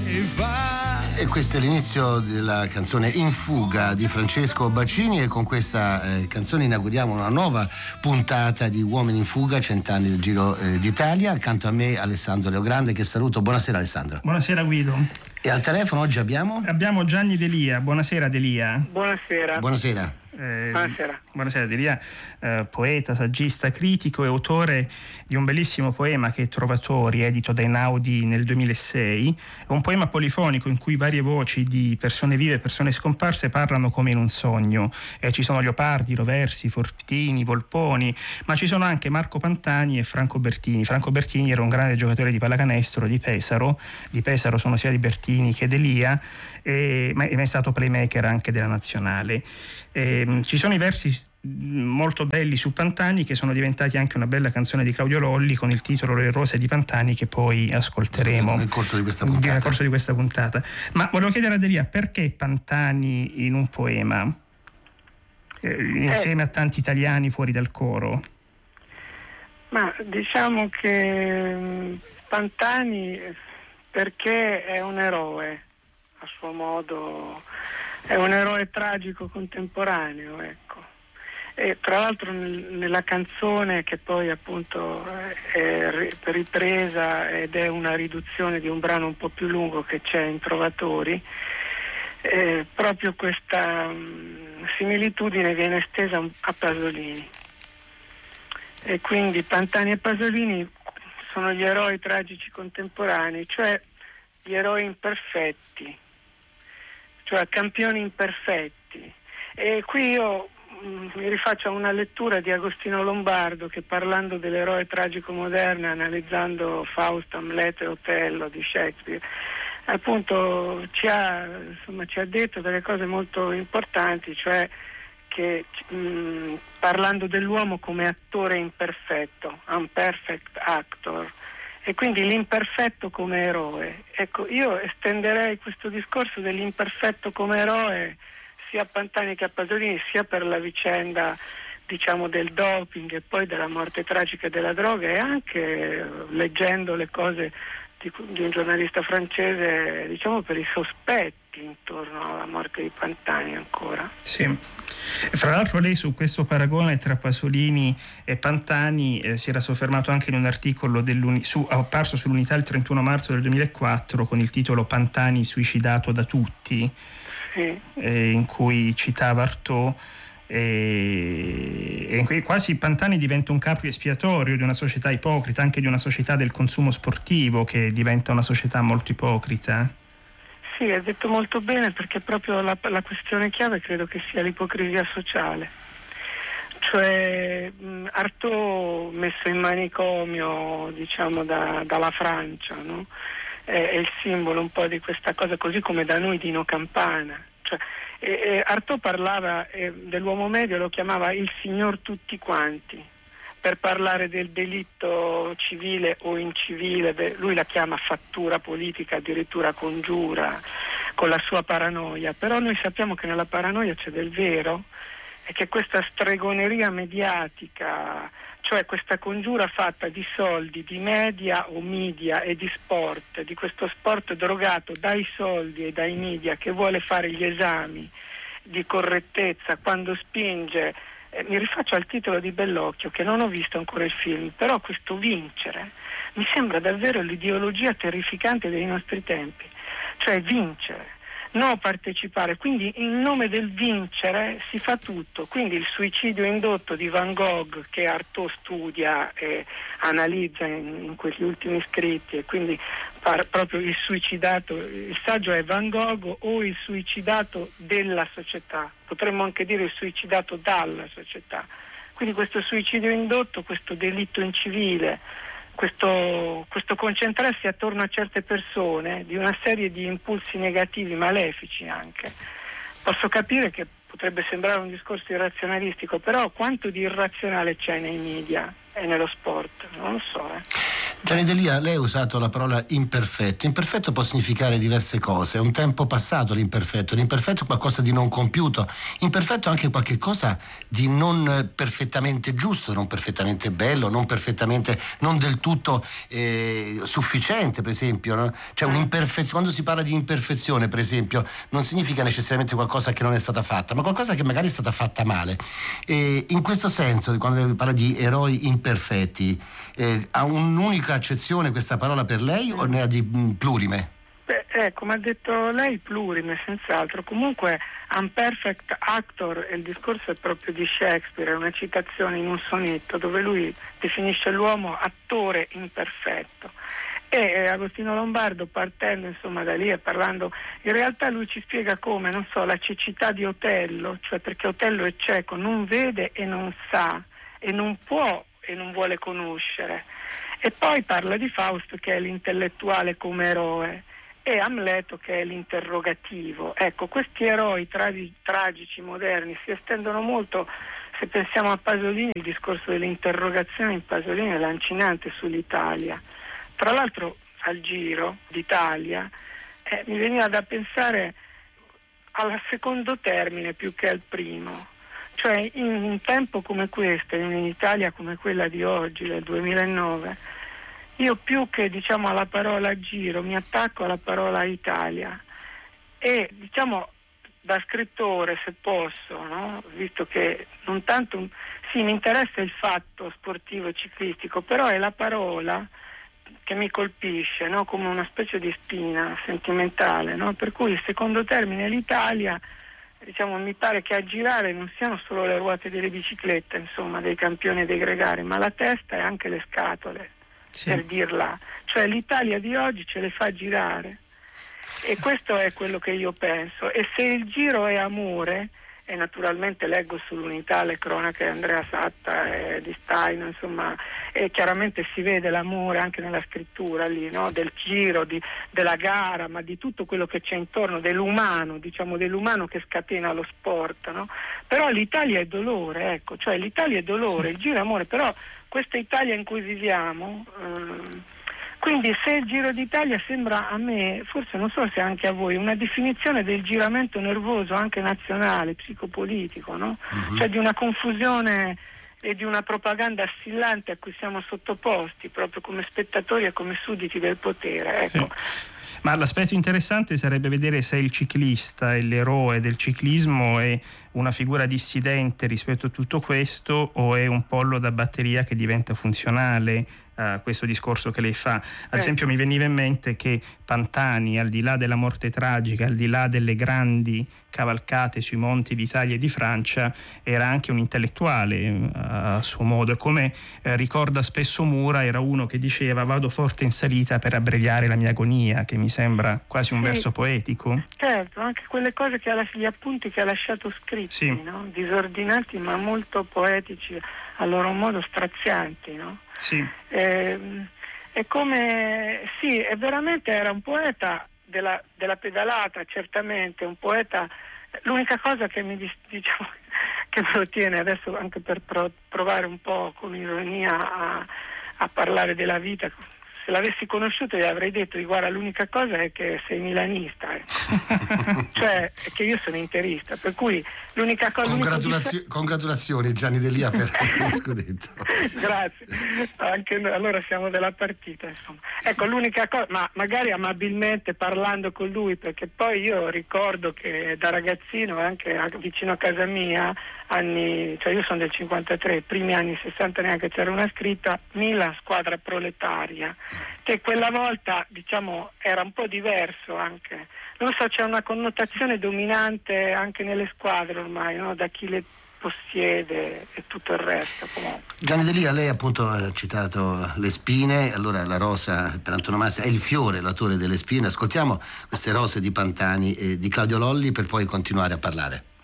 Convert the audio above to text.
E questo è l'inizio della canzone In fuga di Francesco Bacini, e con questa canzone inauguriamo una nuova puntata di Uomini in fuga, 100 anni del Giro d'Italia. Accanto a me Alessandro Leogrande, che saluto. Buonasera Alessandro. Buonasera Guido. E al telefono oggi abbiamo Gianni Delia. Buonasera Delia. Buonasera. Buonasera. Buonasera Delia, poeta, saggista, critico e autore di un bellissimo poema che è Trovatori, edito da Einaudi nel 2006. È un poema polifonico in cui varie voci di persone vive e persone scomparse parlano come in un sogno. Ci sono leopardi, roversi, fortini, volponi, ma ci sono anche Marco Pantani e Franco Bertini. Franco Bertini era un grande giocatore di pallacanestro di Pesaro sono sia di Bertini che Delia, ma è stato playmaker anche della nazionale. Ci sono i versi molto belli su Pantani che sono diventati anche una bella canzone di Claudio Lolli con il titolo Le rose di Pantani, che poi ascolteremo nel corso di questa puntata. Ma volevo chiedere a Delia, perché Pantani in un poema insieme a tanti italiani fuori dal coro? Ma diciamo che Pantani, perché è un eroe a suo modo, è un eroe tragico contemporaneo, ecco. E tra l'altro nella canzone, che poi appunto è ripresa ed è una riduzione di un brano un po' più lungo che c'è in Trovatori, proprio questa similitudine viene estesa a Pasolini, e quindi Pantani e Pasolini sono gli eroi tragici contemporanei, cioè gli eroi imperfetti, cioè campioni imperfetti. E qui io mi rifaccio a una lettura di Agostino Lombardo, che parlando dell'eroe tragico moderno, analizzando Fausto, Amleto e Otello di Shakespeare, appunto ci ha detto delle cose molto importanti, cioè che parlando dell'uomo come attore imperfetto, unperfect actor, e quindi l'imperfetto come eroe. Ecco, io estenderei questo discorso dell'imperfetto come eroe sia a Pantani che a Pasolini, sia per la vicenda, diciamo, del doping e poi della morte tragica della droga, e anche leggendo le cose di un giornalista francese, diciamo, per i sospetti intorno alla morte di Pantani ancora. Sì. Fra l'altro lei su questo paragone tra Pasolini e Pantani si era soffermato anche in un articolo apparso sull'Unità il 31 marzo del 2004 con il titolo Pantani suicidato da tutti, sì. In cui citava Artaud, e in cui quasi Pantani diventa un capro espiatorio di una società ipocrita, anche di una società del consumo sportivo che diventa una società molto ipocrita. Sì, hai detto molto bene, perché proprio la questione chiave credo che sia l'ipocrisia sociale. Cioè Artaud messo in manicomio, diciamo, dalla Francia, no? È il simbolo un po' di questa cosa, così come da noi Dino Campana. Cioè, Artaud parlava dell'uomo medio, lo chiamava il signor tutti quanti, per parlare del delitto civile o incivile. Lui la chiama fattura politica, addirittura congiura, con la sua paranoia. Però noi sappiamo che nella paranoia c'è del vero, e che questa stregoneria mediatica, cioè questa congiura fatta di soldi, di media o media e di sport, di questo sport drogato dai soldi e dai media, che vuole fare gli esami di correttezza quando spinge. Mi rifaccio al titolo di Bellocchio, che non ho visto ancora il film, però questo vincere mi sembra davvero l'ideologia terrificante dei nostri tempi, cioè vincere, no partecipare. Quindi in nome del vincere si fa tutto. Quindi il suicidio indotto di Van Gogh, che Artaud studia e analizza in quegli ultimi scritti, e quindi proprio il suicidato, il saggio è Van Gogh o il suicidato della società, potremmo anche dire il suicidato dalla società. Quindi questo suicidio indotto, questo delitto incivile, questo concentrarsi attorno a certe persone di una serie di impulsi negativi, malefici anche. Posso capire che potrebbe sembrare un discorso irrazionalistico, però quanto di irrazionale c'è nei media e nello sport? Non lo so. Gianni D'Elia, lei ha usato la parola imperfetto. Imperfetto può significare diverse cose. È un tempo passato l'imperfetto è qualcosa di non compiuto, imperfetto è anche qualche cosa di non perfettamente giusto, non perfettamente bello, non del tutto sufficiente, per esempio, no? Cioè quando si parla di imperfezione, per esempio, non significa necessariamente qualcosa che non è stata fatta, ma qualcosa che magari è stata fatta male. In questo senso, quando si parla di eroi imperfetti, ha un'unica accezione questa parola per lei o ne ha di plurime? Come ha detto lei, plurime, senz'altro. Comunque, Unperfect Actor, il discorso è proprio di Shakespeare, è una citazione in un sonetto dove lui definisce l'uomo attore imperfetto. E Agostino Lombardo, partendo insomma da lì e parlando, in realtà lui ci spiega come, non so, la cecità di Otello, cioè perché Otello è cieco, non vede e non sa, e non può e non vuole conoscere. E poi parla di Fausto, che è l'intellettuale come eroe, e Amleto, che è l'interrogativo. Ecco, questi eroi tragici moderni si estendono molto. Se pensiamo a Pasolini, il discorso dell'interrogazione in Pasolini è lancinante sull'Italia. Tra l'altro, al Giro d'Italia mi veniva da pensare al secondo termine più che al primo. Cioè, in un tempo come questo, in un'Italia come quella di oggi, del 2009, io più che alla parola Giro mi attacco alla parola Italia e da scrittore, se posso, no? Visto che non tanto mi interessa il fatto sportivo e ciclistico, però è la parola che mi colpisce, no? Come una specie di spina sentimentale, no? Per cui il secondo termine, l'Italia, mi pare che a girare non siano solo le ruote delle biciclette, insomma, dei campioni e dei gregari, ma la testa e anche le scatole. Sì. Per dirla, cioè l'Italia di oggi ce le fa girare e questo è quello che io penso. E se il giro è amore, e naturalmente leggo sull'Unità le cronache di Andrea Satta e di Staino, insomma, e chiaramente si vede l'amore anche nella scrittura lì, no? Del giro, della gara, ma di tutto quello che c'è intorno, dell'umano, dell'umano che scatena lo sport, no? Però l'Italia è dolore, ecco, cioè l'Italia è dolore, sì. Il giro è amore, però questa Italia in cui viviamo, quindi se il Giro d'Italia sembra a me, forse non so se anche a voi, una definizione del giramento nervoso anche nazionale, psicopolitico, no? Uh-huh. Cioè di una confusione e di una propaganda assillante a cui siamo sottoposti proprio come spettatori e come sudditi del potere, ecco. Sì. Ma l'aspetto interessante sarebbe vedere se il ciclista e l'eroe del ciclismo è una figura dissidente rispetto a tutto questo o è un pollo da batteria che diventa funzionale a questo discorso che lei fa. Ad esempio mi veniva in mente che Pantani, al di là della morte tragica, al di là delle grandi cavalcate sui monti d'Italia e di Francia, era anche un intellettuale a suo modo, e come ricorda spesso Mura, era uno che diceva vado forte in salita per abbreviare la mia agonia, che mi sembra quasi un verso poetico. Certo, anche quelle cose gli appunti che ha lasciato scritti, sì. No? Disordinati ma molto poetici, a loro modo strazianti, no? Sì. È come, sì, è veramente era un poeta della pedalata, certamente, un poeta. L'unica cosa che che me lo tiene adesso, anche per provare un po' con ironia a parlare della vita, se l'avessi conosciuto gli avrei detto guarda, l'unica cosa è che sei milanista, cioè è che io sono interista, per cui l'unica cosa. Congratulazioni Gianni D'Elia per lo scudetto. Grazie, anche noi, allora siamo della partita, insomma. Ecco, l'unica cosa, ma magari amabilmente parlando con lui, perché poi io ricordo che da ragazzino, anche vicino a casa mia, cioè io sono del 53, primi anni 60 neanche c'era una scritta Milan squadra proletaria, che quella volta era un po' diverso anche, non so, c'è una connotazione dominante anche nelle squadre ormai, no? Da chi le possiede e tutto il resto comunque. Gianni D'Elia, lei appunto ha citato le spine, allora la rosa per antonomasia è il fiore, l'autore delle spine. Ascoltiamo queste rose di Pantani e di Claudio Lolli per poi continuare a parlare.